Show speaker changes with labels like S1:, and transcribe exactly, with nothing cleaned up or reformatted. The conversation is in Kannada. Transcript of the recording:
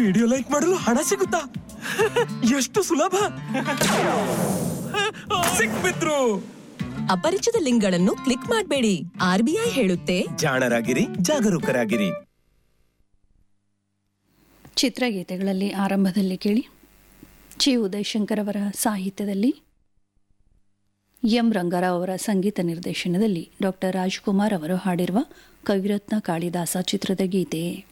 S1: ವಿಡಿಯೋ ಲೈಕ್ ಮಾಡಲು ಹಣ ಸಿಗುತ್ತಾ? ಎಷ್ಟು ಸುಲಭ! ಸಿಕ್ಬಿದ್ರು.
S2: ಅಪರಿಚಿತ ಲಿಂಕ್ಗಳನ್ನು ಕ್ಲಿಕ್ ಮಾಡಬೇಡಿ. ಆರ್ಬಿಐ ಹೇಳುತ್ತೆ,
S1: ಜಾಣರಾಗಿರಿ, ಜಾಗರೂಕರಾಗಿರಿ.
S3: ಚಿತ್ರಗೀತೆಗಳಲ್ಲಿ ಆರಂಭದಲ್ಲಿ ಕೇಳಿ, ಚಿ ಉದಯಶಂಕರ್ ಅವರ ಸಾಹಿತ್ಯದಲ್ಲಿ ಎಂ ರಂಗಾರಾವ್ ಅವರ ಸಂಗೀತ ನಿರ್ದೇಶನದಲ್ಲಿ ಡಾಕ್ಟರ್ ರಾಜ್ಕುಮಾರ್ ಅವರು ಹಾಡಿರುವ ಕವಿರತ್ನ ಕಾಳಿದಾಸ ಚಿತ್ರದ ಗೀತೆ.